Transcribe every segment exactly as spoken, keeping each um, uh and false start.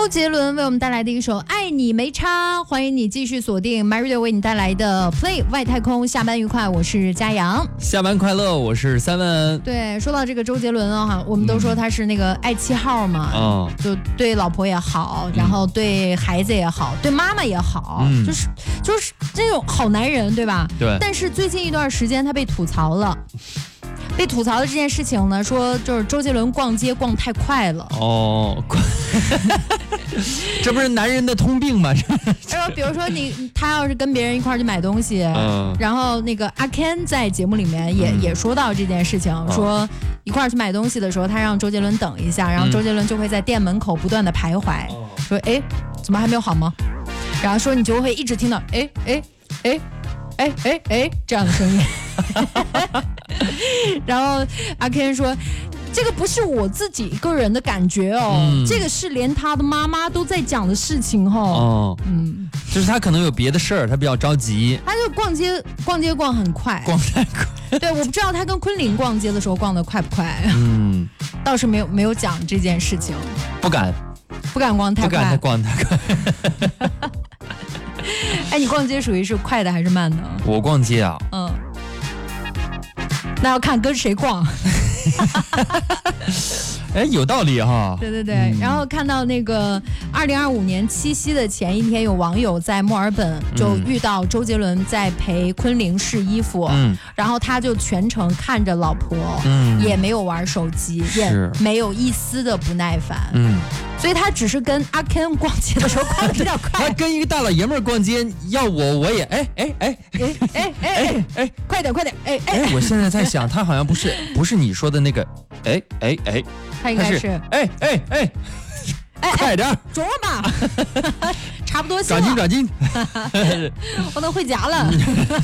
周杰伦为我们带来的一首《爱你没差》，欢迎你继续锁定 MyRadio 为你带来的 Play 外太空。下班愉快，我是嘉阳。 下班快乐，我是三文。 对，说到这个周杰伦啊，我们都说他是那个爱七号嘛， 嗯， 就对老婆也好，然后对孩子也好，对妈妈也好， 嗯、 就是就是这种好男人，对吧？ 对。 但是最近一段时间他被吐槽了。被吐槽的这件事情呢，说就是周杰伦逛街逛太快了。 哦，这不是男人的通病吗？ 然后比如说你他要是跟别人一块去买东西，嗯、然后那个阿 Ken 在节目里面也、嗯、也说到这件事情，哦、说一块去买东西的时候，他让周杰伦等一下，然后周杰伦就会在店门口不断的徘徊，嗯、说哎怎么还没有好吗？然后说你就会一直听到哎哎哎哎哎哎这样的声音。然后阿 Ken 说这个不是我自己个人的感觉哦、嗯、这个是连他的妈妈都在讲的事情哦。 哦，嗯，就是他可能有别的事儿，他比较着急， 他就逛街逛街逛很快， 逛太快。 对，我不知道他跟昆凌逛街的时候逛得快不快，嗯，倒是没有没有讲这件事情， 不敢不敢逛太快， 不敢逛太快。 哎，你逛街属于是快的还是慢的？ 我逛街啊， 嗯，那要看跟谁逛。 哎，有道理哈。 对对对，嗯、然后看到那个二零二五年七夕的前一天，有网友在墨尔本就遇到周杰伦在陪昆凌试衣服，嗯，然后他就全程看着老婆，嗯，也没有玩手机，也没有一丝的不耐烦，嗯。所以他只是跟阿 Ken 逛街的时候逛得比较快。 他跟一个大老爷们儿逛街，要我我也哎哎哎哎哎哎哎，快点快点哎哎！ 我现在在想，他好像不是不是你说的那个哎哎哎， 他应该是哎哎哎哎，快点， 琢磨，差不多行了。 转筋转筋， 我都回家了，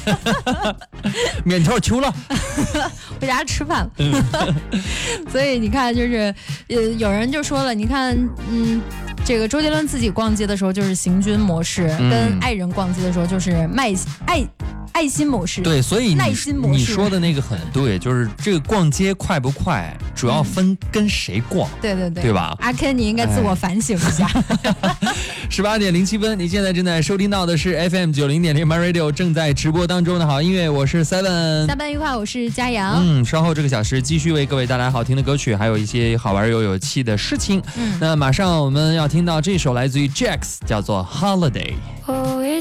面条求了， 回家吃饭了。嗯、所以你看，就是呃，有人就说了，你看，嗯，这个周杰伦自己逛街的时候就是行军模式，嗯、跟爱人逛街的时候就是卖爱。爱心模式， 对，所以耐心模式， 你说的那个很对，就是这个逛街快不快，主要分跟谁逛， 对对对， 对吧？ 阿 Ken， 你应该自我反省一下。 十八点零七分，你现在正在收听到的是 F M 九零点零 MyRadio 正在直播当中的好音乐，我是 Seven。 下班愉快，我是嘉阳。 嗯，稍后这个小时继续为各位带来好听的歌曲，还有一些好玩又有趣的事情。嗯，那马上我们要听到这首来自于 Jax， 叫做 Holiday。